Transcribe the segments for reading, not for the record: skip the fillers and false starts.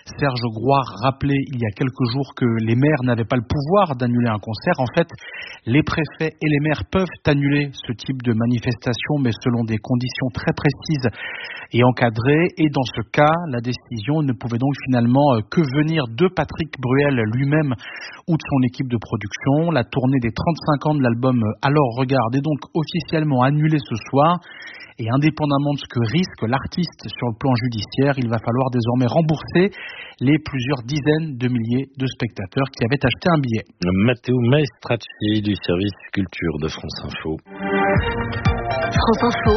Serge Grouard rappelait il y a quelques jours que les maires n'avaient pas le pouvoir d'annuler un concert. En fait, les préfets et les maires peuvent annuler ce type de manifestation, mais selon des conditions très précises et encadrées. Et dans ce cas, la décision ne pouvait donc finalement que venir de Patrick Bruel lui-même ou de son équipe de production. La tournée des 35 ans de l'album Alors Regarde est donc officiellement annulée ce soir. Et indépendamment de ce que risque l'artiste sur le plan judiciaire, il va falloir désormais rembourser les plusieurs dizaines de milliers de spectateurs qui avaient acheté un billet. Matteo Maestracci du service culture de France Info. France Info.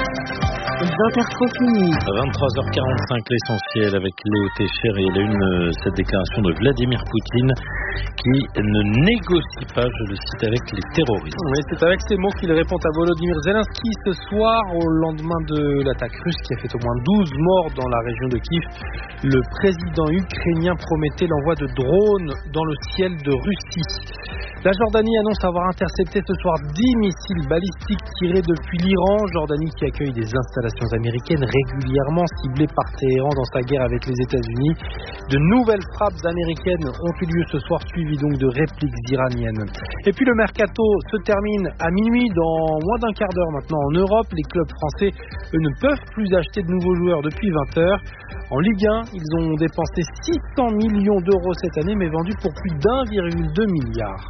20h30. 23h45, l'essentiel avec Léo Técher et la une, cette déclaration de Vladimir Poutine qui ne négocie pas, je le cite, avec les terroristes. Oui, c'est avec ces mots qu'il répond à Volodymyr Zelensky ce soir au lendemain de l'attaque russe qui a fait au moins 12 morts dans la région de Kiev. Le président ukrainien promettait l'envoi de drones dans le ciel de Russie. La Jordanie annonce avoir intercepté ce soir 10 missiles balistiques tirés depuis l'Iran. Jordanie qui accueille des installations américaines régulièrement ciblées par Téhéran dans sa guerre avec les États-Unis. De nouvelles frappes américaines ont eu lieu ce soir, suivies donc de répliques iraniennes. Et puis le mercato se termine à minuit, dans moins d'un quart d'heure maintenant en Europe. Les clubs français, eux, ne peuvent plus acheter de nouveaux joueurs depuis 20h. En Ligue 1, ils ont dépensé 600 millions d'euros cette année, mais vendus pour plus d'1,2 milliard.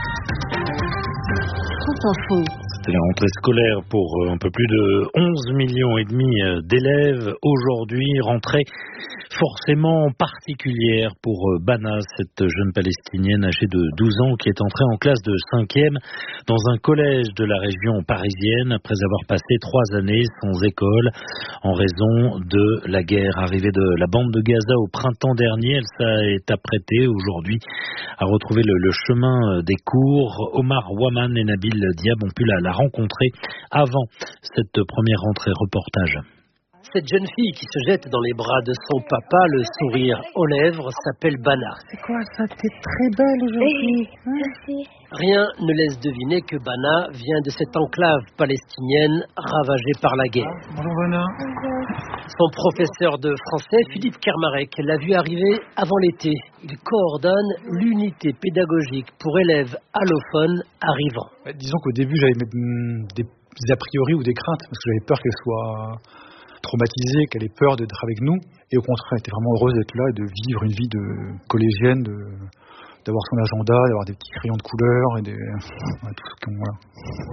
C'était la rentrée scolaire pour un peu plus de 11 millions et demi d'élèves. Aujourd'hui, rentrée forcément particulière pour Bana, cette jeune Palestinienne âgée de 12 ans qui est entrée en classe de 5e dans un collège de la région parisienne après avoir passé 3 années sans école en raison de la guerre. Arrivée de la bande de Gaza au printemps dernier, elle s'est apprêtée aujourd'hui à retrouver le chemin des cours. Omar Waman et Nabil Diab ont pu la rencontrer avant cette première rentrée. Reportage. Cette jeune fille qui se jette dans les bras de son papa, le sourire aux lèvres, s'appelle Bana. C'est quoi ça? T'es très belle aujourd'hui. Merci. Rien ne laisse deviner que Bana vient de cette enclave palestinienne ravagée par la guerre. Bonjour Bana. Son professeur de français, Philippe Kermarek, l'a vu arriver avant l'été. Il coordonne l'unité pédagogique pour élèves allophones arrivants. Disons qu'au début, j'avais des a priori ou des craintes, parce que j'avais peur qu'elle soit traumatisée, qu'elle ait peur d'être avec nous. Et au contraire, elle était vraiment heureuse d'être là et de vivre une vie de collégienne, d'avoir son agenda, d'avoir des petits crayons de couleur et tout ce qu'on... Voilà.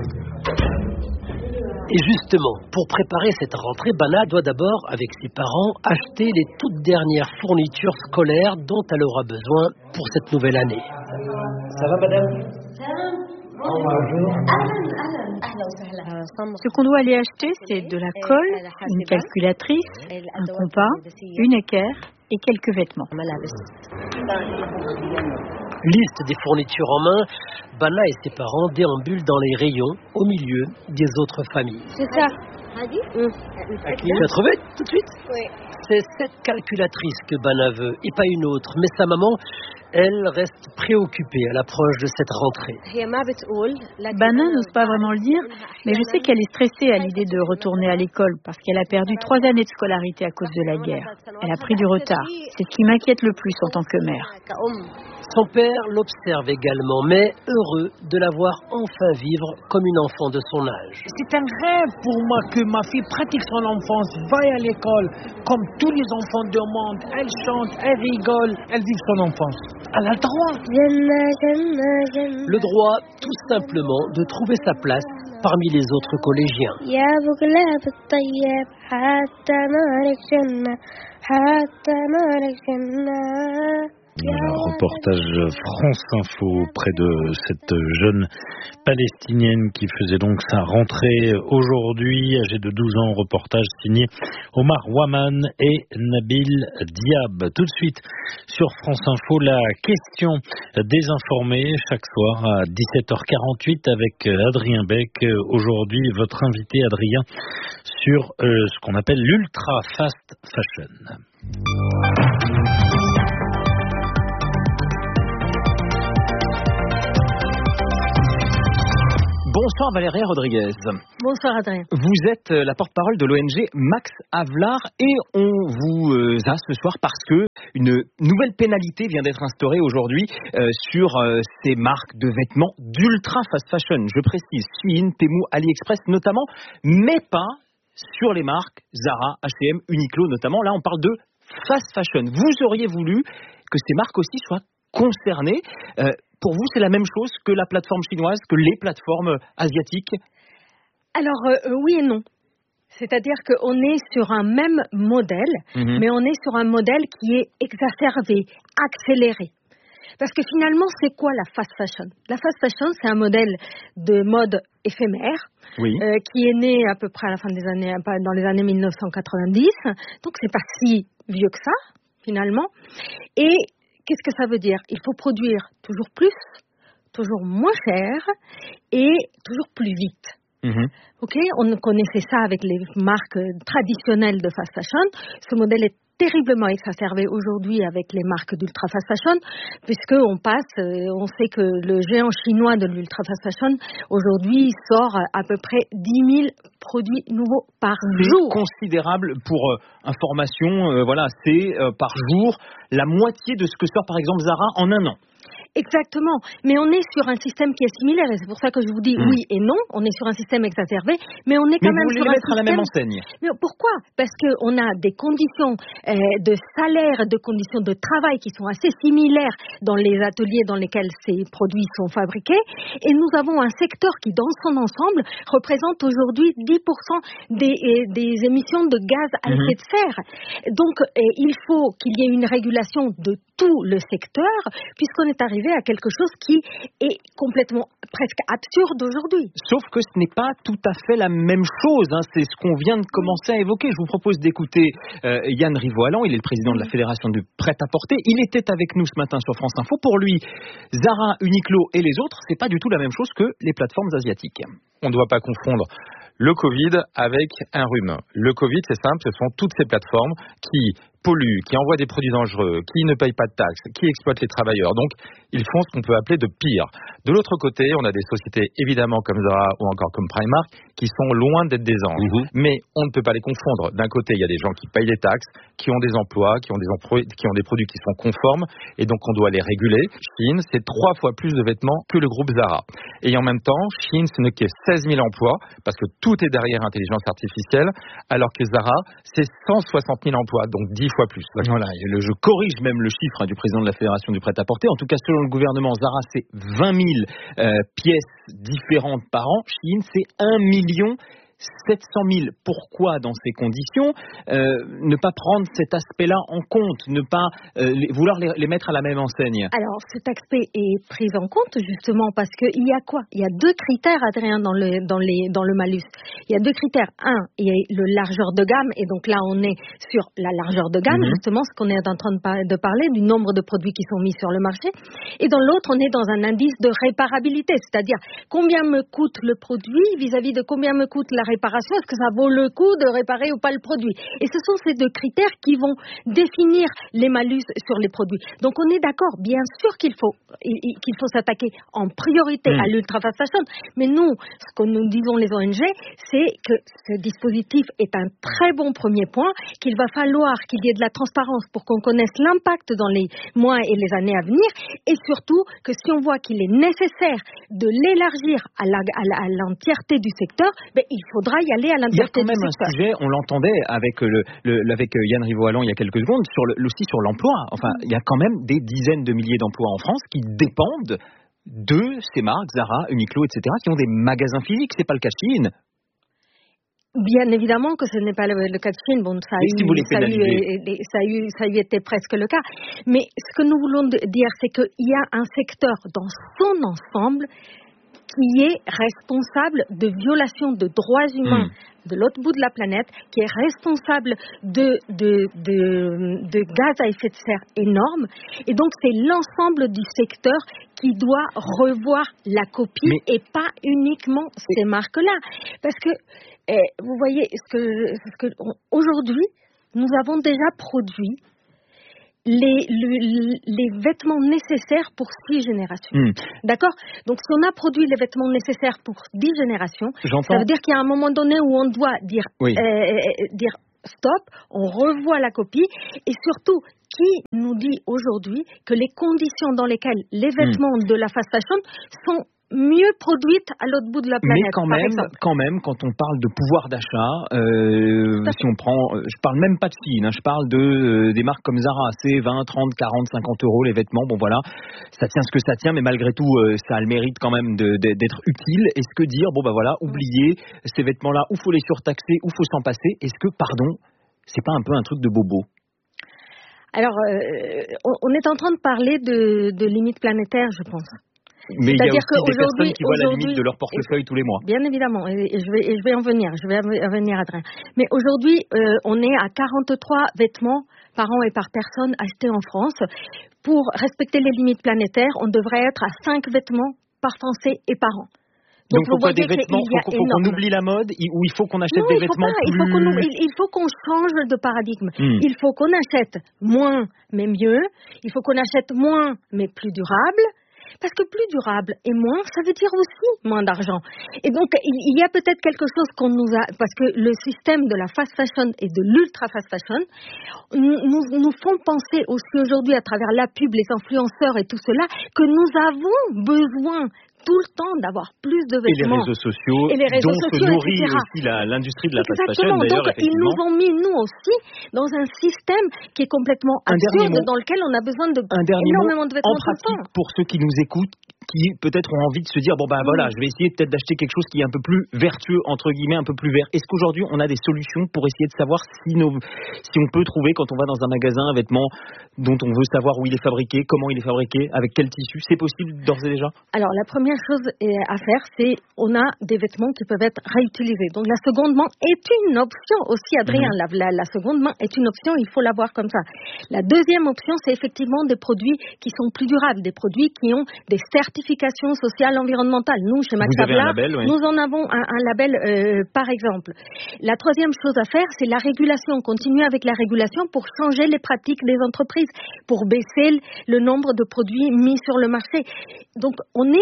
Et justement, pour préparer cette rentrée, Bana doit d'abord, avec ses parents, acheter les toutes dernières fournitures scolaires dont elle aura besoin pour cette nouvelle année. Ça va, madame? Bonjour. Ce qu'on doit aller acheter, c'est de la colle, une calculatrice, un compas, une équerre et quelques vêtements. Liste des fournitures en main, Bana et ses parents déambulent dans les rayons au milieu des autres familles. C'est ça. Tu as trouvé tout de suite? Oui. C'est cette calculatrice que Bana veut et pas une autre. Mais sa maman, elle reste préoccupée à l'approche de cette rentrée. Bana n'ose pas vraiment le dire, mais je sais qu'elle est stressée à l'idée de retourner à l'école parce qu'elle a perdu 3 années de scolarité à cause de la guerre. Elle a pris du retard. C'est ce qui m'inquiète le plus en tant que mère. Son père l'observe également, mais heureux de la voir enfin vivre comme une enfant de son âge. C'est un rêve pour moi que ma fille pratique son enfance, vaille à l'école, comme tous les enfants du monde. Elle chante, elle rigole, elle vit son enfance. Elle a le droit. Le droit, tout simplement, de trouver sa place parmi les autres collégiens. Un reportage France Info près de cette jeune Palestinienne qui faisait donc sa rentrée aujourd'hui, âgée de 12 ans. Reportage signé Omar Waman et Nabil Diab. Tout de suite sur France Info, la question désinformée chaque soir à 17h48 avec Adrien Beck. Aujourd'hui, votre invité Adrien sur ce qu'on appelle l'ultra fast fashion. Bonsoir Bonsoir Valérie Rodriguez. Bonsoir Adrien. Vous êtes la porte-parole de l'ONG Max Havelaar et on vous a ce soir parce que une nouvelle pénalité vient d'être instaurée aujourd'hui sur ces marques de vêtements d'ultra fast fashion. Je précise, Shein, Temu, AliExpress notamment, mais pas sur les marques Zara, H&M, Uniqlo notamment. Là, on parle de fast fashion. Vous auriez voulu que ces marques aussi soient concernées. Pour vous, c'est la même chose que la plateforme chinoise, que les plateformes asiatiques ? Alors, oui et non. C'est-à-dire qu'on est sur un même modèle, mais on est sur un modèle qui est exacerbé, accéléré. Parce que finalement, c'est quoi la fast fashion ? La fast fashion, c'est un modèle de mode éphémère, qui est né à peu près à la fin des années, dans les années 1990. Donc, c'est pas si vieux que ça, finalement. Et qu'est-ce que ça veut dire ? Il faut produire toujours plus, toujours moins cher et toujours plus vite. On connaissait ça avec les marques traditionnelles de fast fashion. Ce modèle est terriblement exacerbé aujourd'hui avec les marques d'ultra fast fashion, puisqu'on sait que le géant chinois de l'ultra fast fashion aujourd'hui sort à peu près 10 000 produits nouveaux par jour. C'est considérable pour information, c'est par jour la moitié de ce que sort par exemple Zara en un an. Exactement, mais on est sur un système qui est similaire et c'est pour ça que je vous dis oui et non. On est sur un système exacerbé, mais on est quand même sur un système. Mais vous voulez mettre à la même enseigne. Mais pourquoi ? Parce qu'on a des conditions de salaire, de conditions de travail qui sont assez similaires dans les ateliers dans lesquels ces produits sont fabriqués, et nous avons un secteur qui, dans son ensemble, représente aujourd'hui 10% des émissions de gaz à effet de serre. Donc, il faut qu'il y ait une régulation de tout le secteur, puisqu'on est arrivé à quelque chose qui est complètement presque absurde aujourd'hui. Sauf que ce n'est pas tout à fait la même chose, c'est ce qu'on vient de commencer à évoquer. Je vous propose d'écouter Yann Rivoalan, il est le président de la Fédération du prêt-à-porter. Il était avec nous ce matin sur France Info. Pour lui, Zara, Uniqlo et les autres, c'est pas du tout la même chose que les plateformes asiatiques. On ne doit pas confondre le Covid avec un rhume. Le Covid, c'est simple, ce sont toutes ces plateformes qui polluent, qui envoient des produits dangereux, qui ne payent pas de taxes, qui exploitent les travailleurs. Donc, ils font ce qu'on peut appeler de pire. De l'autre côté, on a des sociétés, évidemment, comme Zara ou encore comme Primark, qui sont loin d'être des anges. Mais on ne peut pas les confondre. D'un côté, il y a des gens qui payent des taxes, qui ont des emplois, qui ont des produits qui sont conformes, et donc on doit les réguler. Shein, c'est 3 fois plus de vêtements que le groupe Zara. Et en même temps, Shein, ce n'est que 16 000 emplois, parce que tout est derrière intelligence artificielle, alors que Zara, c'est 160 000 emplois, donc 10 fois plus. Voilà, je corrige même le chiffre du président de la Fédération du prêt-à-porter. En tout cas, selon le gouvernement, Zara, c'est 20 000 pièces différentes par an. Shein, c'est 1 700 000. Pourquoi, dans ces conditions, ne pas prendre cet aspect-là en compte, ne pas vouloir les mettre à la même enseigne ? Alors, cet aspect est pris en compte justement parce qu'il y a quoi ? Il y a 2 critères, Adrien, dans le malus. Il y a 2 critères. Un, il y a le largeur de gamme, et donc là, on est sur la largeur de gamme, justement, ce qu'on est en train de parler, du nombre de produits qui sont mis sur le marché. Et dans l'autre, on est dans un indice de réparabilité, c'est-à-dire combien me coûte le produit vis-à-vis de combien me coûte la réparation, est-ce que ça vaut le coup de réparer ou pas le produit ? Et ce sont ces 2 critères qui vont définir les malus sur les produits. Donc on est d'accord, bien sûr qu'il faut s'attaquer en priorité à l'ultra fast fashion, mais nous, ce que nous disons les ONG, c'est que ce dispositif est un très bon premier point, qu'il va falloir qu'il y ait de la transparence pour qu'on connaisse l'impact dans les mois et les années à venir, et surtout que si on voit qu'il est nécessaire de l'élargir à l'entièreté du secteur, il faudra y aller à l'entièreté du secteur. Il y a quand même un sujet, on l'entendait avec Yann Rivoalan il y a quelques secondes, aussi sur l'emploi. Enfin, il y a quand même des dizaines de milliers d'emplois en France qui dépendent de ces marques, Zara, Uniqlo, etc., qui ont des magasins physiques. C'est pas le cas de Shein. Bien évidemment que ce n'est pas le cas de Shein. Bon, ça a eu été presque le cas. Mais ce que nous voulons dire, c'est qu'il y a un secteur dans son ensemble qui est responsable de violations de droits humains de l'autre bout de la planète, qui est responsable de gaz à effet de serre énormes. Et donc, c'est l'ensemble du secteur qui doit revoir la copie et pas uniquement ces marques-là. Parce que, vous voyez, aujourd'hui, nous avons déjà produit les vêtements nécessaires pour 6 générations. D'accord ? Donc, si on a produit les vêtements nécessaires pour 10 générations, ça veut dire qu'il y a un moment donné où on doit dire stop, on revoit la copie, et surtout, qui nous dit aujourd'hui que les conditions dans lesquelles les vêtements de la fast fashion sont mieux produites à l'autre bout de la planète. Mais quand même, quand on parle de pouvoir d'achat, si on prend, je parle même pas de Chine, je parle des marques comme Zara, c'est 20, 30, 40, 50 euros les vêtements, bon voilà, ça tient ce que ça tient, mais malgré tout, ça a le mérite quand même d'être utile. Est-ce que dire, bon bah voilà, oubliez ces vêtements-là, ou faut les surtaxer, ou faut s'en passer, est-ce que, pardon, c'est pas un peu un truc de bobo ? Alors, on est en train de parler de limites planétaires, je pense. Mais il y a aussi des personnes qui voient la limite de leur portefeuille tous les mois. Bien évidemment, et je vais en venir, Adrien. Mais aujourd'hui, on est à 43 vêtements par an et par personne achetés en France. Pour respecter les limites planétaires, on devrait être à 5 vêtements par Français et par an. Donc pourquoi des vêtements, faut qu'on oublie la mode, ou il faut qu'on achète des vêtements plus... Il faut qu'on change de paradigme. Il faut qu'on achète moins mais mieux. Il faut qu'on achète moins mais plus durable. Parce que plus durable et moins, ça veut dire aussi moins d'argent. Et donc, il y a peut-être quelque chose qu'on nous a... Parce que le système de la fast fashion et de l'ultra fast fashion nous font penser aussi aujourd'hui, à travers la pub, les influenceurs et tout cela, que nous avons besoin tout le temps d'avoir plus de vêtements. Et les réseaux sociaux, se nourrit aussi l'industrie de la fast fashion. Donc, ils nous ont mis, nous aussi, dans un système qui est complètement absurde, dans lequel on a besoin de énormément de vêtements tout le temps. Pour ceux qui nous écoutent, qui peut-être ont envie de se dire, bon ben voilà, je vais essayer peut-être d'acheter quelque chose qui est un peu plus vertueux, entre guillemets, un peu plus vert. Est-ce qu'aujourd'hui, on a des solutions pour essayer de savoir si on peut trouver, quand on va dans un magasin, un vêtement dont on veut savoir où il est fabriqué, comment il est fabriqué, avec quel tissu? C'est possible d'ores et déjà? Alors, la première chose à faire, c'est on a des vêtements qui peuvent être réutilisés. Donc, la seconde main est une option aussi, Adrien. La seconde main est une option, il faut l'avoir comme ça. La deuxième option, c'est effectivement des produits qui sont plus durables, des produits qui ont des certifications sociales, environnementales. Nous, chez Max Havelaar, nous en avons un label, par exemple. La troisième chose à faire, c'est la régulation. Continuer avec la régulation pour changer les pratiques des entreprises, pour baisser le nombre de produits mis sur le marché. Donc,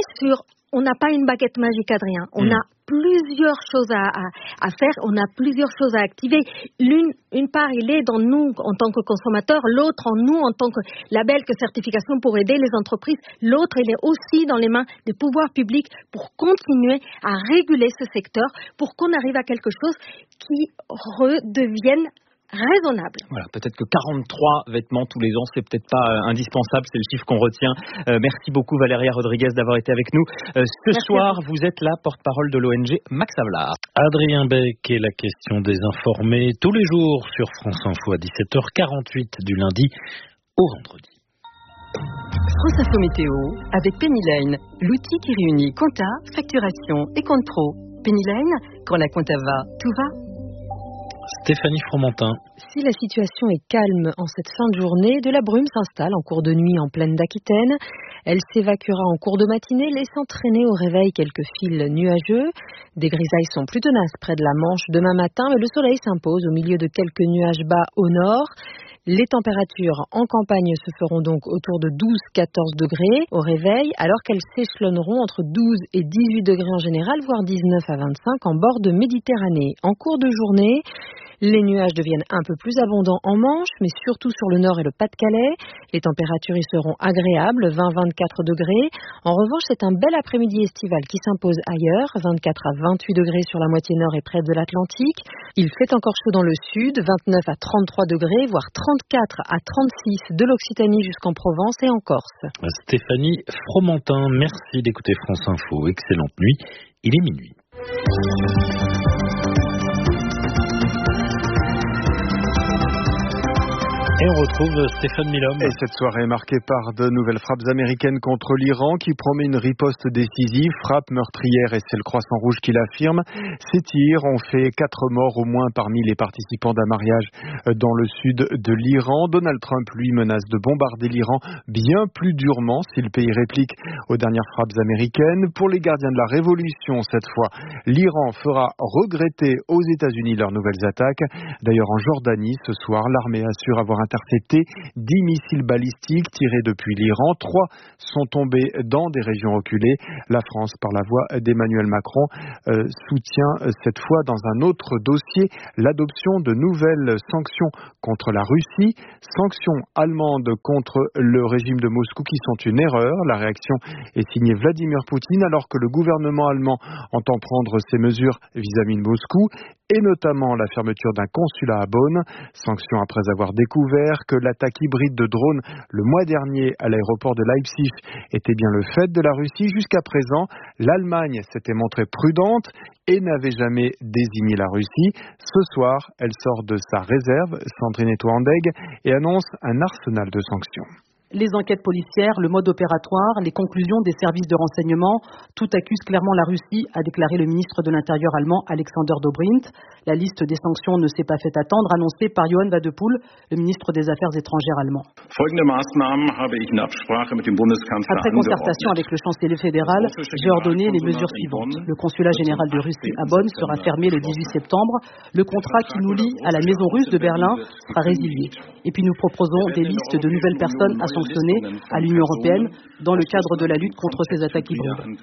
on n'a pas une baguette magique, Adrien. On a plusieurs choses à faire, on a plusieurs choses à activer. Une part, il est dans nous en tant que consommateurs, l'autre en nous en tant que label, que certification pour aider les entreprises. L'autre, il est aussi dans les mains des pouvoirs publics pour continuer à réguler ce secteur, pour qu'on arrive à quelque chose qui redevienne raisonnable. Voilà, peut-être que 43 vêtements tous les ans, c'est peut-être pas indispensable, c'est le chiffre qu'on retient. Merci beaucoup Valéria Rodriguez d'avoir été avec nous. Merci soir, vous êtes la porte-parole de l'ONG Max Havelaar. Adrien Beck et la question des informés tous les jours sur France Info à 17h48 du lundi au vendredi. France Info Météo avec Penny Lane, l'outil qui réunit compta, facturation et compte pro. Penny Lane, quand la compta va, tout va. Stéphanie Fromentin. Si la situation est calme en cette fin de journée, de la brume s'installe en cours de nuit en plaine d'Aquitaine. Elle s'évacuera en cours de matinée, laissant traîner au réveil quelques fils nuageux. Des grisailles sont plus tenaces près de la Manche demain matin, mais le soleil s'impose au milieu de quelques nuages bas au nord. Les températures en campagne se feront donc autour de 12-14 degrés au réveil, alors qu'elles s'échelonneront entre 12 et 18 degrés en général, voire 19 à 25 en bord de Méditerranée. En cours de journée, les nuages deviennent un peu plus abondants en Manche, mais surtout sur le nord et le Pas-de-Calais. Les températures y seront agréables, 20-24 degrés. En revanche, c'est un bel après-midi estival qui s'impose ailleurs, 24 à 28 degrés sur la moitié nord et près de l'Atlantique. Il fait encore chaud dans le sud, 29 à 33 degrés, voire 34 à 36 de l'Occitanie jusqu'en Provence et en Corse. Stéphanie Fromentin, merci d'écouter France Info. Excellente nuit, il est minuit. Et on retrouve Stéphane Milhomme. Et cette soirée est marquée par de nouvelles frappes américaines contre l'Iran qui promet une riposte décisive. Frappe meurtrière et c'est le Croissant Rouge qui l'affirme. Ces tirs ont fait 4 morts au moins parmi les participants d'un mariage dans le sud de l'Iran. Donald Trump, lui, menace de bombarder l'Iran bien plus durement si le pays réplique aux dernières frappes américaines. Pour les gardiens de la révolution, cette fois, l'Iran fera regretter aux États-Unis leurs nouvelles attaques. D'ailleurs, en Jordanie, ce soir, l'armée assure avoir intervenu intercepté 10 missiles balistiques tirés depuis l'Iran. 3 sont tombés dans des régions reculées. La France, par la voix d'Emmanuel Macron, soutient cette fois dans un autre dossier l'adoption de nouvelles sanctions contre la Russie. Sanctions allemandes contre le régime de Moscou qui sont une erreur. La réaction est signée Vladimir Poutine alors que le gouvernement allemand entend prendre ces mesures vis-à-vis de Moscou et notamment la fermeture d'un consulat à Bonn. Sanctions après avoir découvert que l'attaque hybride de drones le mois dernier à l'aéroport de Leipzig était bien le fait de la Russie. Jusqu'à présent, l'Allemagne s'était montrée prudente et n'avait jamais désigné la Russie. Ce soir, elle sort de sa réserve, Sandrine Etouandeg, et annonce un arsenal de sanctions. Les enquêtes policières, le mode opératoire, les conclusions des services de renseignement, tout accuse clairement la Russie, a déclaré le ministre de l'Intérieur allemand Alexander Dobrindt. La liste des sanctions ne s'est pas fait attendre, annoncée par Johann Wadepool, le ministre des Affaires étrangères allemand. Après concertation avec le chancelier fédéral, j'ai ordonné les mesures suivantes. Le consulat général de Russie à Bonn sera fermé le 18 septembre. Le contrat qui nous lie à la maison russe de Berlin sera résilié. Et puis nous proposons des listes de nouvelles personnes à sanctionner à l'Union européenne dans le cadre de la lutte contre ces attaques hybrides.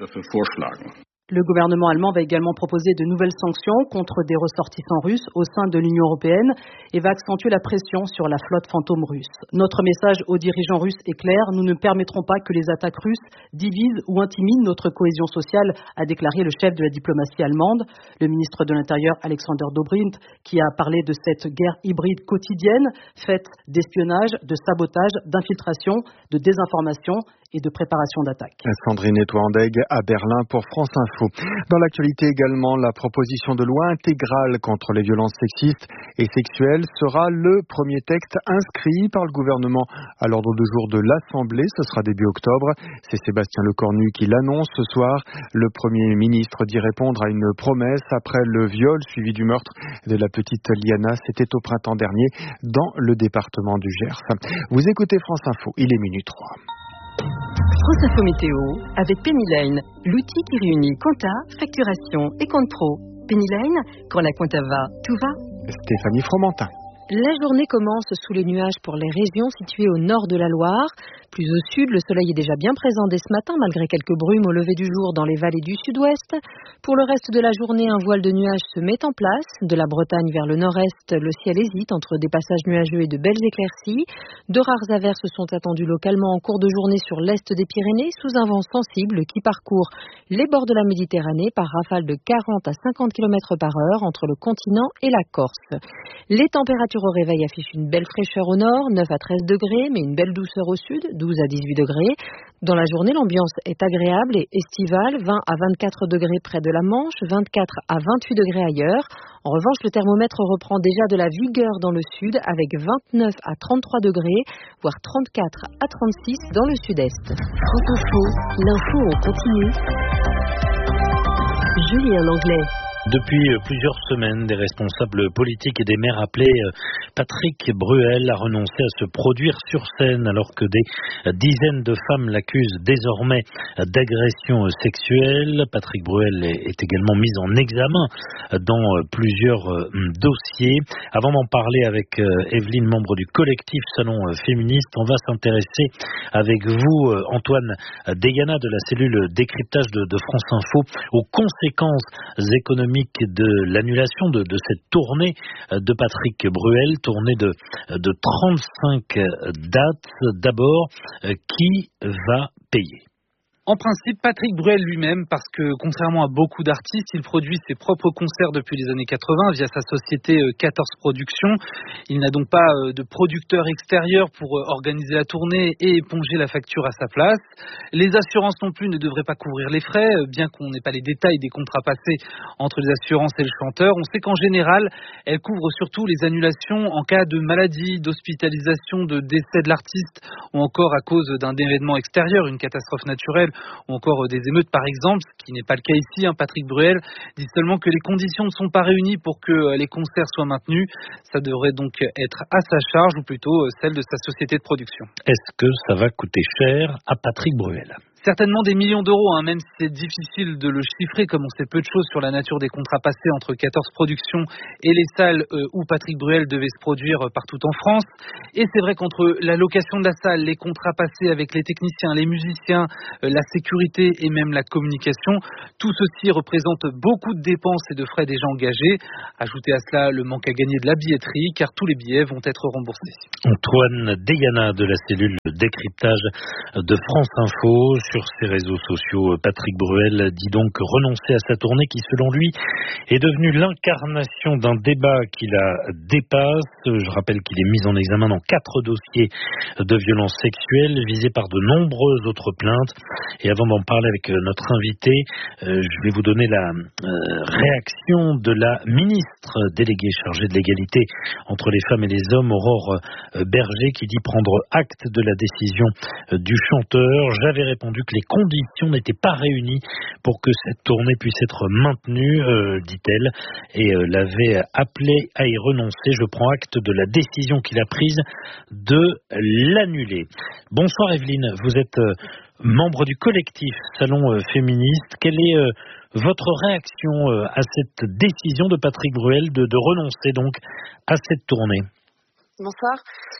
Le gouvernement allemand va également proposer de nouvelles sanctions contre des ressortissants russes au sein de l'Union européenne et va accentuer la pression sur la flotte fantôme russe. Notre message aux dirigeants russes est clair, nous ne permettrons pas que les attaques russes divisent ou intimident notre cohésion sociale, a déclaré le chef de la diplomatie allemande. Le ministre de l'Intérieur Alexander Dobrindt, qui a parlé de cette guerre hybride quotidienne, faite d'espionnage, de sabotage, d'infiltration, de désinformation et de préparation d'attaque. Sandrine Etouandeg à Berlin pour France Info. Dans l'actualité également, la proposition de loi intégrale contre les violences sexistes et sexuelles sera le premier texte inscrit par le gouvernement à l'ordre du jour de l'Assemblée. Ce sera début octobre. C'est Sébastien Lecornu qui l'annonce ce soir. Le Premier ministre dit répondre à une promesse après le viol suivi du meurtre de la petite Liana. C'était au printemps dernier dans le département du Gers. Vous écoutez France Info, il est minuit 3. France Info Météo avec Penny Lane, l'outil qui réunit compta, facturation et compte pro. Penny Lane, quand la compta va, tout va. Stéphanie Fromentin. La journée commence sous les nuages pour les régions situées au nord de la Loire. Plus au sud, le soleil est déjà bien présent dès ce matin, malgré quelques brumes au lever du jour dans les vallées du sud-ouest. Pour le reste de la journée, un voile de nuages se met en place. De la Bretagne vers le nord-est, le ciel hésite entre des passages nuageux et de belles éclaircies. De rares averses sont attendues localement en cours de journée sur l'est des Pyrénées, sous un vent sensible qui parcourt les bords de la Méditerranée par rafales de 40 à 50 km par heure entre le continent et la Corse. Les températures au réveil affichent une belle fraîcheur au nord, 9 à 13 degrés, mais une belle douceur au sud, 12 à 18 degrés. Dans la journée, l'ambiance est agréable et estivale, 20 à 24 degrés près de la Manche, 24 à 28 degrés ailleurs. En revanche, le thermomètre reprend déjà de la vigueur dans le sud avec 29 à 33 degrés, voire 34 à 36 dans le sud-est. France Info, l'info en continu. Julien Langlais. Depuis plusieurs semaines, des responsables politiques et des maires appelaient Patrick Bruel à renoncer à se produire sur scène alors que des dizaines de femmes l'accusent désormais d'agression sexuelle. Patrick Bruel est également mis en examen dans plusieurs dossiers. Avant d'en parler avec Evelyne, membre du collectif Salon Féministe, on va s'intéresser avec vous, Antoine Degana de la cellule décryptage de France Info, aux conséquences économiques de l'annulation de cette tournée de Patrick Bruel, tournée de 35 dates. D'abord, qui va payer ? En principe, Patrick Bruel lui-même, parce que contrairement à beaucoup d'artistes, il produit ses propres concerts depuis les années 80 via sa société 14 Productions. Il n'a donc pas de producteur extérieur pour organiser la tournée et éponger la facture à sa place. Les assurances non plus ne devraient pas couvrir les frais, bien qu'on n'ait pas les détails des contrats passés entre les assurances et le chanteur. On sait qu'en général, elles couvrent surtout les annulations en cas de maladie, d'hospitalisation, de décès de l'artiste ou encore à cause d'un événement extérieur, une catastrophe naturelle ou encore des émeutes par exemple, ce qui n'est pas le cas ici. Patrick Bruel dit seulement que les conditions ne sont pas réunies pour que les concerts soient maintenus. Ça devrait donc être à sa charge ou plutôt celle de sa société de production. Est-ce que ça va coûter cher à Patrick Bruel ? Certainement des millions d'euros, même si c'est difficile de le chiffrer, comme on sait peu de choses sur la nature des contrats passés entre 14 productions et les salles où Patrick Bruel devait se produire partout en France. Et c'est vrai qu'entre la location de la salle, les contrats passés avec les techniciens, les musiciens, la sécurité et même la communication, tout ceci représente beaucoup de dépenses et de frais déjà engagés. Ajoutez à cela le manque à gagner de la billetterie, car tous les billets vont être remboursés. Antoine Deyana de la cellule de décryptage de France Info. Sur ses réseaux sociaux, Patrick Bruel dit donc renoncer à sa tournée qui, selon lui, est devenue l'incarnation d'un débat qui la dépasse. Je rappelle qu'il est mis en examen dans 4 dossiers de violences sexuelles visés par de nombreuses autres plaintes. Et avant d'en parler avec notre invité, je vais vous donner la réaction de la ministre déléguée chargée de l'égalité entre les femmes et les hommes, Aurore Berger, qui dit prendre acte de la décision du chanteur. J'avais répondu que les conditions n'étaient pas réunies pour que cette tournée puisse être maintenue, dit-elle, et l'avait appelé à y renoncer. Je prends acte de la décision qu'il a prise de l'annuler. Bonsoir Evelyne, vous êtes membre du collectif Salon Féministe. Quelle est votre réaction à cette décision de Patrick Bruel de renoncer donc à cette tournée? Bonsoir.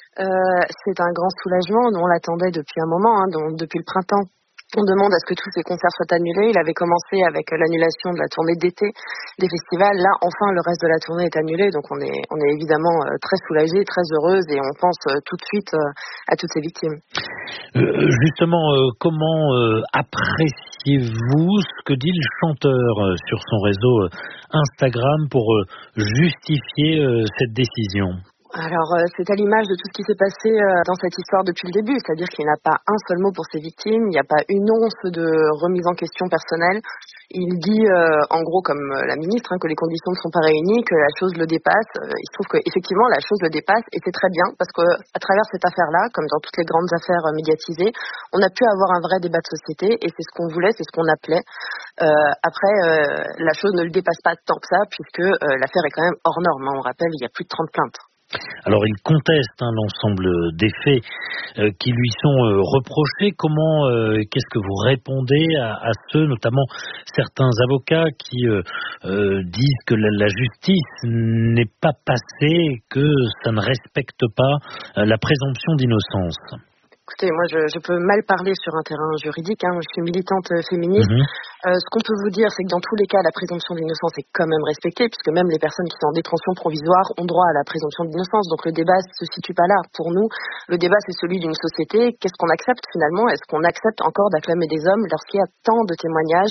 C'est un grand soulagement. On l'attendait depuis un moment, depuis le printemps. On demande à ce que tous ces concerts soient annulés. Il avait commencé avec l'annulation de la tournée d'été des festivals. Là, enfin, le reste de la tournée est annulé. Donc, on est évidemment très soulagés, très heureuses, et on pense tout de suite à toutes ces victimes. Justement, comment appréciez-vous ce que dit le chanteur sur son réseau Instagram pour justifier cette décision ? Alors, c'est à l'image de tout ce qui s'est passé dans cette histoire depuis le début, c'est-à-dire qu'il n'y a pas un seul mot pour ces victimes, il n'y a pas une once de remise en question personnelle. Il dit, en gros, comme la ministre, que les conditions ne sont pas réunies, que la chose le dépasse. Il se trouve qu'effectivement, la chose le dépasse, et c'est très bien, parce qu'à travers cette affaire-là, comme dans toutes les grandes affaires médiatisées, on a pu avoir un vrai débat de société, et c'est ce qu'on voulait, c'est ce qu'on appelait. Après, la chose ne le dépasse pas tant que ça, puisque l'affaire est quand même hors norme. On rappelle, il y a plus de 30 plaintes. Alors il conteste l'ensemble des faits qui lui sont reprochés. Qu'est-ce que vous répondez à ceux, notamment certains avocats qui disent que la justice n'est pas passée, que ça ne respecte pas la présomption d'innocence? Écoutez, moi je peux mal parler sur un terrain juridique, je suis militante féministe. Ce qu'on peut vous dire, c'est que dans tous les cas, la présomption d'innocence est quand même respectée, puisque même les personnes qui sont en détention provisoire ont droit à la présomption d'innocence. Donc le débat ne se situe pas là. Pour nous, le débat c'est celui d'une société. Qu'est-ce qu'on accepte finalement? Est-ce qu'on accepte encore d'acclamer des hommes lorsqu'il y a tant de témoignages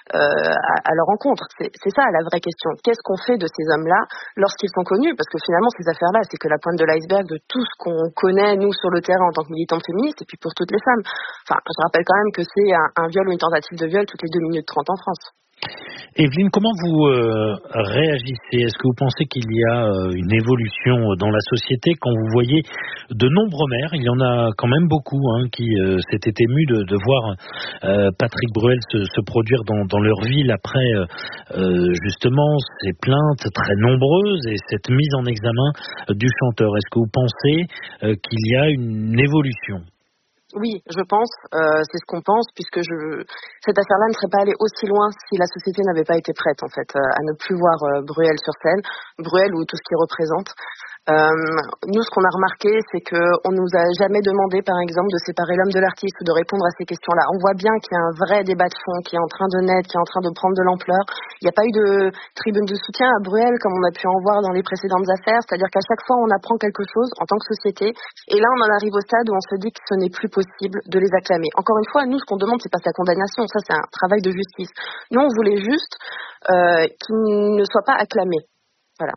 à leur encontre? C'est ça la vraie question. Qu'est-ce qu'on fait de ces hommes-là lorsqu'ils sont connus? Parce que finalement, ces affaires-là, c'est que la pointe de l'iceberg de tout ce qu'on connaît, nous, sur le terrain en tant que militantes féministes, et puis pour toutes les femmes. Enfin, je rappelle quand même que c'est un viol ou une tentative de viol toutes les 2 minutes 30 en France. Evelyne, comment vous réagissez? Est-ce que vous pensez qu'il y a une évolution dans la société quand vous voyez de nombreux maires, il y en a quand même beaucoup qui s'étaient émus de voir Patrick Bruel se produire dans leur ville après justement ces plaintes très nombreuses et cette mise en examen du chanteur? Est-ce que vous pensez qu'il y a une évolution? Oui, je pense, c'est ce qu'on pense, puisque cette affaire-là ne serait pas allée aussi loin si la société n'avait pas été prête, en fait, à ne plus voir Bruel sur scène, Bruel ou tout ce qu'il représente. Nous, ce qu'on a remarqué, c'est qu'on nous a jamais demandé, par exemple, de séparer l'homme de l'artiste ou de répondre à ces questions-là. On voit bien qu'il y a un vrai débat de fond qui est en train de naître, qui est en train de prendre de l'ampleur. Il n'y a pas eu de tribune de soutien à Bruel, comme on a pu en voir dans les précédentes affaires. C'est-à-dire qu'à chaque fois, on apprend quelque chose en tant que société. Et là, on en arrive au stade où on se dit que ce n'est plus possible de les acclamer. Encore une fois, nous, ce qu'on demande, c'est pas sa condamnation. Ça, c'est un travail de justice. Nous, on voulait juste qu'ils ne soient pas acclamés. Voilà.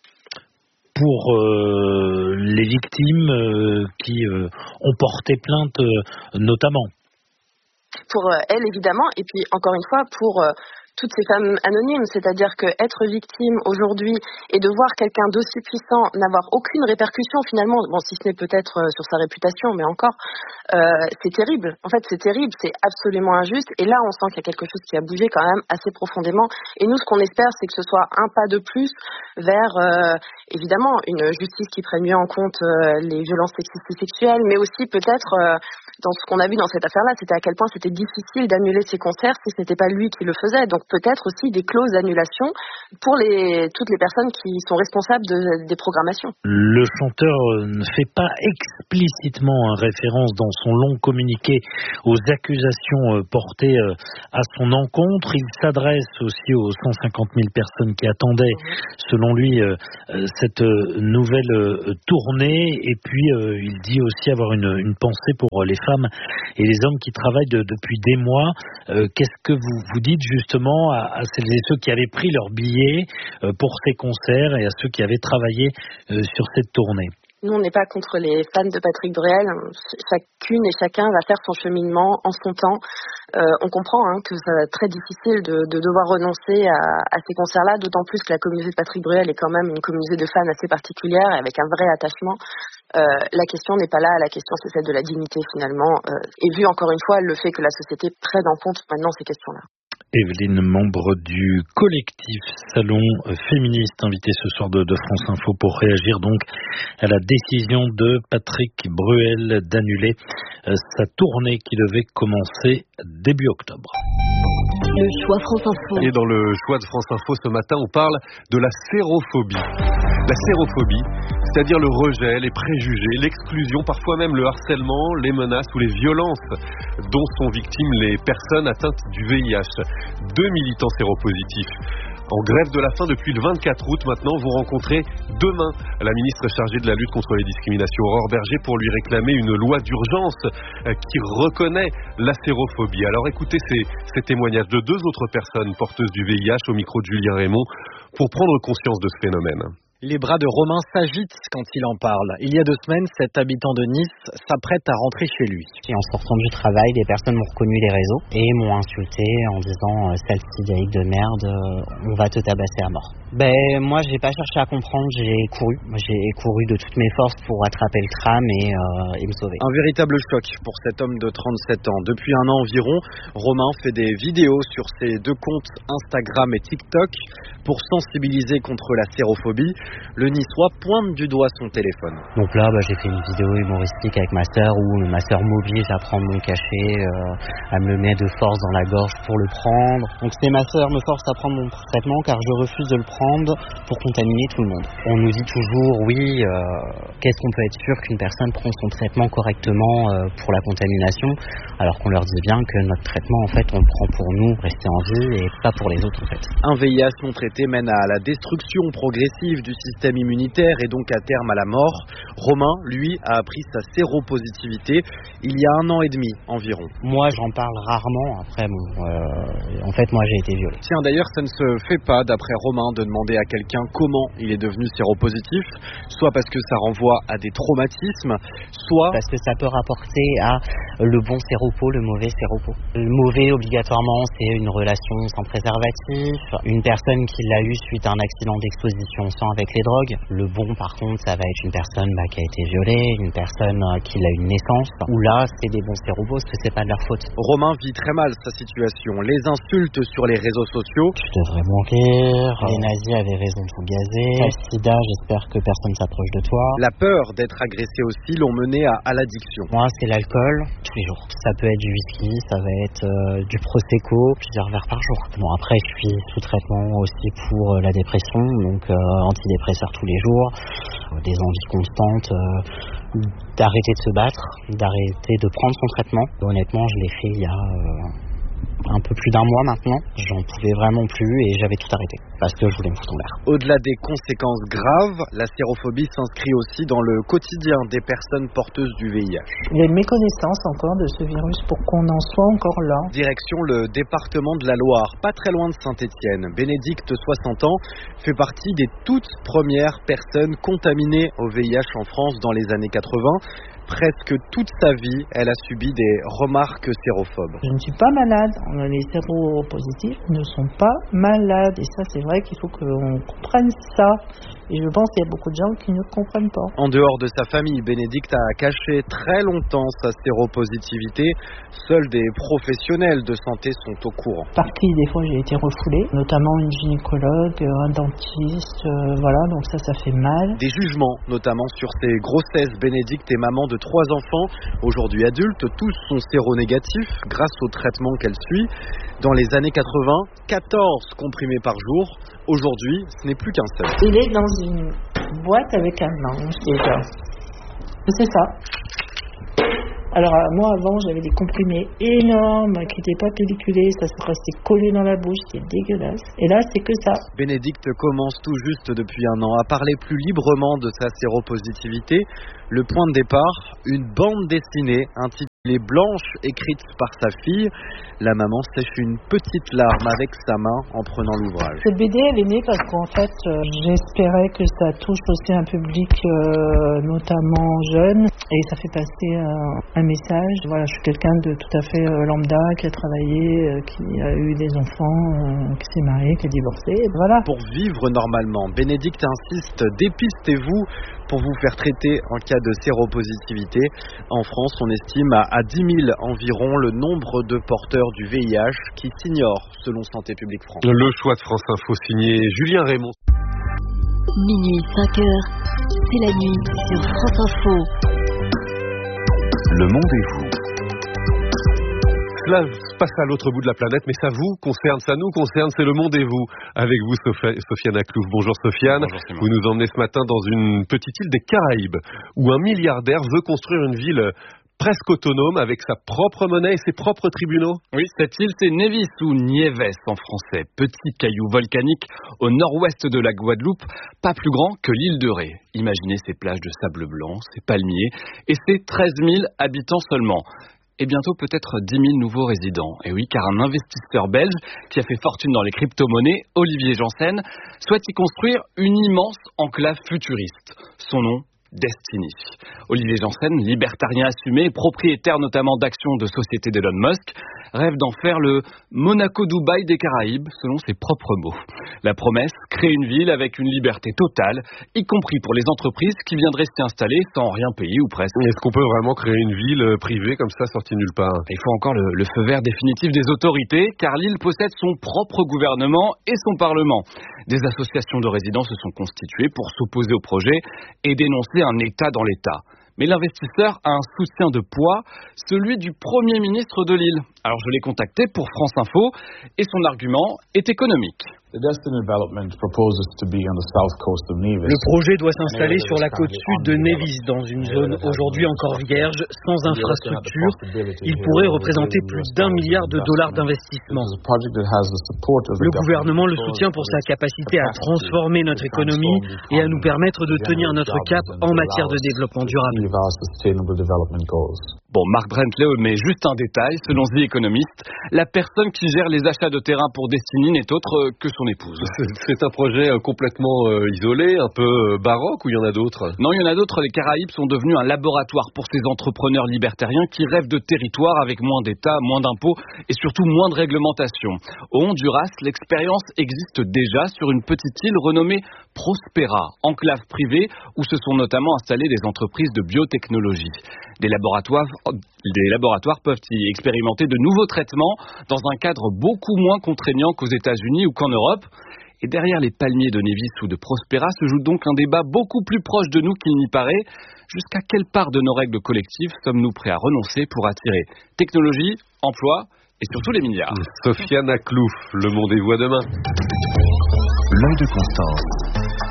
Pour les victimes qui ont porté plainte notamment. Pour elles, évidemment, et puis encore une fois, pour toutes ces femmes anonymes, c'est-à-dire que être victime aujourd'hui et de voir quelqu'un d'aussi puissant n'avoir aucune répercussion finalement, bon si ce n'est peut-être sur sa réputation, mais encore, c'est terrible. En fait, c'est terrible, c'est absolument injuste. Et là, on sent qu'il y a quelque chose qui a bougé quand même assez profondément. Et nous, ce qu'on espère, c'est que ce soit un pas de plus vers évidemment une justice qui prenne mieux en compte les violences sexistes et sexuelles, mais aussi peut-être dans ce qu'on a vu dans cette affaire-là, c'était à quel point c'était difficile d'annuler ces concerts si ce n'était pas lui qui le faisait. Donc peut-être aussi des clauses d'annulation pour toutes les personnes qui sont responsables des programmations. Le chanteur ne fait pas explicitement référence dans son long communiqué aux accusations portées à son encontre. Il s'adresse aussi aux 150 000 personnes qui attendaient, selon lui, cette nouvelle tournée. Et puis il dit aussi avoir une pensée pour les femmes et les hommes qui travaillent depuis des mois. Qu'est-ce que vous dites justement à celles et ceux qui avaient pris leur billet pour ces concerts et à ceux qui avaient travaillé sur cette tournée? Nous, on n'est pas contre les fans de Patrick Bruel. Chacune et chacun va faire son cheminement en son temps. On comprend que ça va être très difficile de devoir renoncer à ces concerts-là, d'autant plus que la communauté de Patrick Bruel est quand même une communauté de fans assez particulière, avec un vrai attachement. La question n'est pas là, la question c'est celle de la dignité finalement. Et vu encore une fois le fait que la société prenne en compte maintenant ces questions-là. Evelyne, membre du collectif Salon Féministe, invitée ce soir de France Info pour réagir donc à la décision de Patrick Bruel d'annuler sa tournée qui devait commencer début octobre. Le choix France Info. Et dans le choix de France Info ce matin, on parle de la sérophobie. La sérophobie, c'est-à-dire le rejet, les préjugés, l'exclusion, parfois même le harcèlement, les menaces ou les violences dont sont victimes les personnes atteintes du VIH. 2 militants séropositifs en grève de la faim depuis le 24 août maintenant vont rencontrer demain la ministre chargée de la lutte contre les discriminations, Aurore Berger, pour lui réclamer une loi d'urgence qui reconnaît la sérophobie. Alors écoutez ces témoignages de 2 autres personnes porteuses du VIH au micro de Julien Raymond pour prendre conscience de ce phénomène. Les bras de Romain s'agitent quand il en parle. Il y a 2 semaines, cet habitant de Nice s'apprête à rentrer chez lui. En sortant du travail, des personnes m'ont reconnu les réseaux et m'ont insulté en disant « Celle-ci vieille de merde, on va te tabasser à mort ». Moi, j'ai pas cherché à comprendre, j'ai couru de toutes mes forces pour attraper le tram et me sauver. Un véritable choc pour cet homme de 37 ans. Depuis un an environ, Romain fait des vidéos sur ses 2 comptes Instagram et TikTok pour sensibiliser contre la sérophobie. Le Niçois pointe du doigt son téléphone. Donc là, j'ai fait une vidéo humoristique avec ma sœur où ma sœur m'oblige à prendre mon cachet, à me le mettre de force dans la gorge pour le prendre. Donc c'est ma sœur me force à prendre mon traitement car je refuse de le prendre pour contaminer tout le monde. On nous dit toujours oui, qu'est-ce qu'on peut être sûr qu'une personne prend son traitement correctement pour la contamination, alors qu'on leur dit bien que notre traitement en fait on le prend pour nous rester en vie et pas pour les autres en fait. Un VIH non traité mène à la destruction progressive du système immunitaire et donc à terme à la mort. Romain, lui, a appris sa séropositivité il y a 1 an et demi environ. Moi, j'en parle rarement. Après, en fait, moi, j'ai été violé. Tiens, d'ailleurs, ça ne se fait pas, d'après Romain, de demander à quelqu'un comment il est devenu séropositif, soit parce que ça renvoie à des traumatismes, soit parce que ça peut rapporter à le bon séropo, le mauvais séropo. Le mauvais, obligatoirement, c'est une relation sans préservatif, une personne qui l'a eu suite à un accident d'exposition sang avec les drogues. Le bon, par contre, ça va être une personne qui a été violée, une personne qui a une naissance, où là, c'est des bons séropos, parce que c'est pas de leur faute. Romain vit très mal sa situation. Les insultes sur les réseaux sociaux. Tu devrais mourir. Les nazis avaient raison de vous gazer. Le sida, j'espère que personne s'approche de toi. La peur d'être agressé aussi l'ont mené à l'addiction. Moi, c'est l'alcool, tous les jours. Ça peut être du whisky, ça va être du prosecco, plusieurs verres par jour. Bon, après, je suis sous traitement aussi pour la dépression, donc antidépresseurs tous les jours, des envies constantes d'arrêter de se battre, d'arrêter de prendre son traitement. Honnêtement, je l'ai fait il y a un peu plus d'1 mois maintenant. J'en pouvais vraiment plus et j'avais tout arrêté parce que je voulais me foutre en l'air. Au-delà des conséquences graves, la sérophobie s'inscrit aussi dans le quotidien des personnes porteuses du VIH. Il y a une méconnaissance encore de ce virus pour qu'on en soit encore là. Direction le département de la Loire, pas très loin de Saint-Étienne. Bénédicte, 60 ans, fait partie des toutes premières personnes contaminées au VIH en France dans les années 80. Presque toute sa vie, elle a subi des remarques sérophobes. Je ne suis pas malade. Les séropositifs ne sont pas malades. Et ça, c'est vrai qu'il faut qu'on comprenne ça. Et je pense qu'il y a beaucoup de gens qui ne comprennent pas. En dehors de sa famille, Bénédicte a caché très longtemps sa séropositivité. Seuls des professionnels de santé sont au courant. Par qui, des fois, j'ai été refoulée, notamment une gynécologue, un dentiste, voilà, donc ça fait mal. Des jugements, notamment sur ses grossesses. Bénédicte est maman de 3 enfants, aujourd'hui adultes, tous sont séronégatifs grâce au traitement qu'elle suit. Dans les années 80, 14 comprimés par jour. Aujourd'hui, ce n'est plus qu'un seul. Il est dans une boîte avec un ange déjà. C'est ça. Alors moi avant j'avais des comprimés énormes qui n'étaient pas pelliculés, ça se restait collé dans la bouche, c'était dégueulasse. Et là c'est que ça. Bénédicte commence tout juste depuis un an à parler plus librement de sa séropositivité. Le point de départ, une bande dessinée intitulée Blanche, écrite par sa fille. La maman sèche une petite larme avec sa main en prenant l'ouvrage. Cette BD elle est née parce qu'en fait j'espérais que ça touche aussi un public notamment jeune et ça fait passer un message. Voilà, je suis quelqu'un de tout à fait lambda qui a travaillé, qui a eu des enfants, qui s'est marié, qui est divorcé. Voilà. Pour vivre normalement, Bénédicte insiste, dépistez-vous pour vous faire traiter en cas de séropositivité. En France, on estime à 10 000 environ le nombre de porteurs du VIH qui s'ignorent selon Santé publique France. Le choix de France Info signé Julien Raymond. Minuit 5 heures, c'est la nuit sur France Info. Le monde est vous. Cela se passe à l'autre bout de la planète, mais ça vous concerne, ça nous concerne, c'est Le Monde et vous. Avec vous, Sofiane Aklouf. Bonjour Sofiane. Bonjour, vous nous emmenez ce matin dans une petite île des Caraïbes, où un milliardaire veut construire une ville presque autonome avec sa propre monnaie et ses propres tribunaux. Oui, cette île, c'est Nevis ou Nieves en français. Petit caillou volcanique au nord-ouest de la Guadeloupe, pas plus grand que l'île de Ré. Imaginez ces plages de sable blanc, ces palmiers et ces 13 000 habitants seulement. Et bientôt peut-être 10 000 nouveaux résidents. Et oui, car un investisseur belge qui a fait fortune dans les crypto-monnaies, Olivier Janssen, souhaite y construire une immense enclave futuriste. Son nom, Destiny. Olivier Janssen, libertarien assumé, propriétaire notamment d'actions de sociétés d'Elon Musk, rêve d'en faire le Monaco-Dubaï des Caraïbes, selon ses propres mots. La promesse, créer une ville avec une liberté totale, y compris pour les entreprises qui viendraient s'y installer sans rien payer ou presque. Est-ce qu'on peut vraiment créer une ville privée comme ça, sortie nulle part ? Il faut encore le feu vert définitif des autorités, car l'île possède son propre gouvernement et son parlement. Des associations de résidents se sont constituées pour s'opposer au projet et dénoncer un État dans l'État. Mais l'investisseur a un soutien de poids, celui du Premier ministre de l'île. Alors je l'ai contacté pour France Info et son argument est économique. Le projet doit s'installer sur la côte sud de Nevis, dans une zone aujourd'hui encore vierge, sans infrastructure. Il pourrait représenter plus d'1 milliard de dollars d'investissement. Le gouvernement le soutient pour sa capacité à transformer notre économie et à nous permettre de tenir notre cap en matière de développement durable. Bon, Mark Brentley met juste un détail. Selon The Economist, la personne qui gère les achats de terrain pour Destiny n'est autre que son épouse. C'est un projet complètement isolé, un peu baroque, ou il y en a d'autres ? Non, il y en a d'autres. Les Caraïbes sont devenus un laboratoire pour ces entrepreneurs libertariens qui rêvent de territoires avec moins d'États, moins d'impôts et surtout moins de réglementation. Au Honduras, l'expérience existe déjà sur une petite île renommée Prospera, enclave privée où se sont notamment installées des entreprises de biotechnologie. Des laboratoires peuvent y expérimenter de nouveaux traitements dans un cadre beaucoup moins contraignant qu'aux États-Unis ou qu'en Europe. Et derrière les palmiers de Nevis ou de Prospera se joue donc un débat beaucoup plus proche de nous qu'il n'y paraît. Jusqu'à quelle part de nos règles collectives sommes-nous prêts à renoncer pour attirer technologie, emploi et surtout les milliards ? Sofiane Aklouf, Le Monde et vous à demain. L'œil de Constance.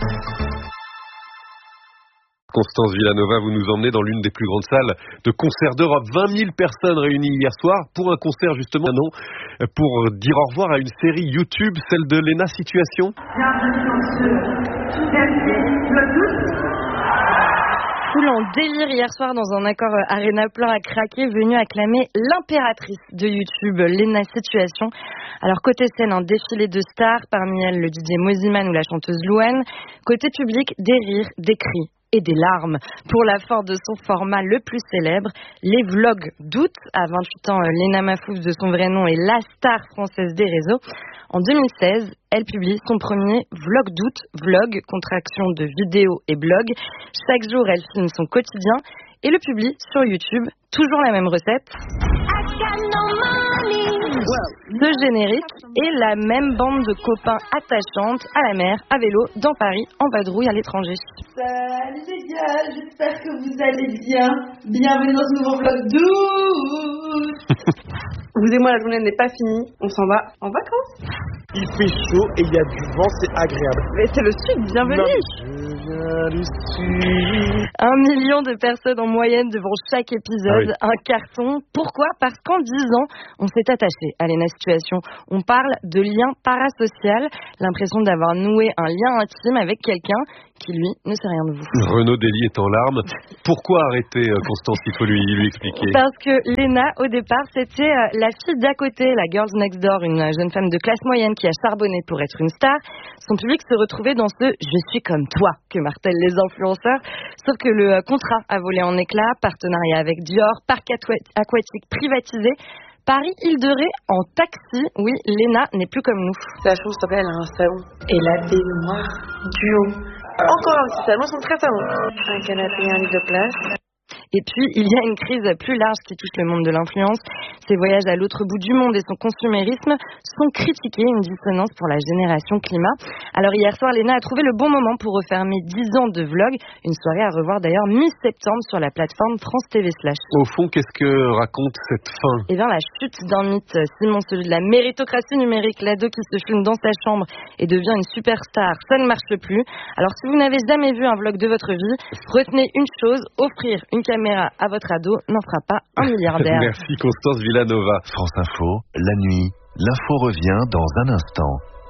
Constance Villanova, vous nous emmenez dans l'une des plus grandes salles de concert d'Europe. 20 000 personnes réunies hier soir pour un concert justement, pour dire au revoir à une série YouTube, celle de Lena Situation. Foule en délire hier soir dans un accord Arena plein à craquer, venu acclamer l'impératrice de YouTube, Lena Situation. Alors côté scène, un défilé de stars, parmi elles le DJ Mosiman ou la chanteuse Louane. Côté public, des rires, des cris et des larmes pour la fin de son format le plus célèbre, les vlogs d'août. À 28 ans, Léna Mahfouz, de son vrai nom, est la star française des réseaux. En 2016, elle publie son premier vlog d'août, vlog, contraction de vidéo et blog. Chaque jour, elle filme son quotidien et le publie sur YouTube. Toujours la même recette. Ce générique et la même bande de copains attachantes à la mer, à vélo, dans Paris, en vadrouille à l'étranger. Salut les gars, j'espère que vous allez bien. Bienvenue dans ce nouveau vlog d'août. Vous et moi, la journée n'est pas finie, on s'en va en vacances. Il fait chaud et il y a du vent, c'est agréable. Mais c'est le sud, bienvenue. Je viens du sud. 1 million de personnes en moyenne devant chaque épisode, un carton. Pourquoi ? Parce qu'en 10 ans, on s'est attaché à Léna Situation. On parle de lien parasocial, l'impression d'avoir noué un lien intime avec quelqu'un qui, lui, ne sait rien de vous. Renaud Dely est en larmes. Pourquoi arrêter, Constance? Il faut lui expliquer. Parce que Léna, au départ, c'était la fille d'à côté, la girls next door, une jeune femme de classe moyenne qui a charbonné pour être une star. Son public se retrouvait dans ce « je suis comme toi » que martèlent les influenceurs. Sauf que le contrat a volé en éclats, partenariat avec Dior, parc aquatique privatisé. Paris-Île-de-Ré en taxi. Oui, Léna n'est plus comme nous. La chose s'appelle, elle a un salon. Et la baignoire duo. Encore un petit salon, ils sont très salons. Un canapé, un lit de place. Et puis, il y a une crise plus large qui touche le monde de l'influence. Ses voyages à l'autre bout du monde et son consumérisme sont critiqués, une dissonance pour la génération climat. Alors hier soir, Léna a trouvé le bon moment pour refermer 10 ans de vlog. Une soirée à revoir d'ailleurs mi-septembre sur la plateforme France TV /. Au fond, qu'est-ce que raconte cette fin? Eh bien, la chute d'un mythe, Simon, celui de la méritocratie numérique, l'ado qui se filme dans sa chambre et devient une superstar, ça ne marche plus. Alors si vous n'avez jamais vu un vlog de votre vie, retenez une chose, offrir une caméra à votre ado n'en fera pas un milliardaire. Merci Constance Villanova. France Info, la nuit, l'info revient dans un instant.